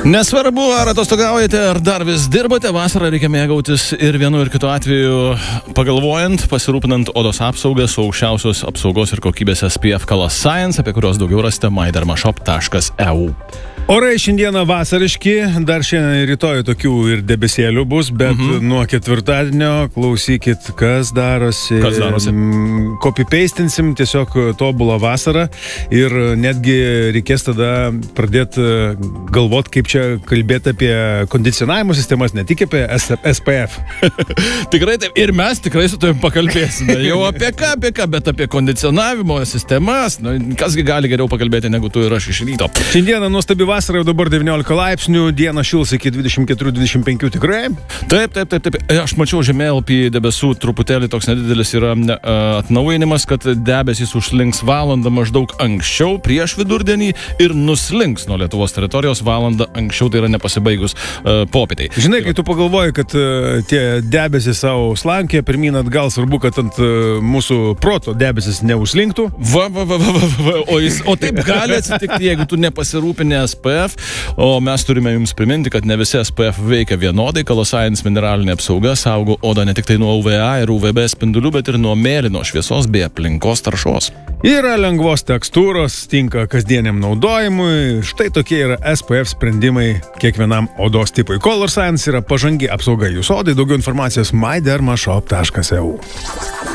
Nesvarbu, ar atostogaujate, ar dar vis dirbate, vasarą reikia mėgautis ir vienu ir kitu atveju pagalvojant, pasirūpinant odos apsaugą su aukščiausios apsaugos ir kokybės SPF Color Science, apie kurios daugiau rasite mydermashop.eu. Orai šiandieną vasariški, dar šiandien ir rytoj tokių ir debesėlių bus, bet nuo ketvirtadienio klausykit, kas darosi. Kas darosi? Copy-pastinsim tiesiog tobulą vasarą ir netgi reikės tada pradėti galvot, kaip čia kalbėti apie kondicionavimo sistemas, ne tik apie SPF. Tikrai taip, ir mes tikrai su tavim pakalbėsime. Jau apie ką, bet apie kondicionavimo sistemas. Kasgi gali geriau pakalbėti negu tu ir aš iš ryto. Šiandieną nuostabi vasara, jau dabar 19 laipsnių, dieną šils iki 24-25 tikrai. Taip. Aš mačiau žemėlapį debesų, truputėlį toks nedidelis yra atnaujinimas, kad debesys užslinks valandą maždaug anksčiau prieš vidurdienį ir nuslinks nuo Lietuvos teritorijos valandą anksčiau, tai yra nepasibaigus popietai. Žinai, kai tu pagalvoji, kad tie debesys savo slankė, pirmyn atgal, svarbu, kad ant mūsų proto debesis neužslinktų. O taip gali atsitikti, jeigu tu nepasirūpini SPF, o mes turime jums priminti, kad ne visi SPF veikia vienodai. Color Science mineralinė apsauga saugo odą ne tik tai nuo UVA ir UVB spindulių, bet ir nuo mėlynos šviesos bei aplinkos taršos. Yra lengvos tekstūros, tinka kasdieniam naudojimui. Štai tokie yra SPF sprendimai kiekvienam odos tipui. Color Science yra pažangi apsauga jūsų odai. Daugiau informacijos mydermashop.eu.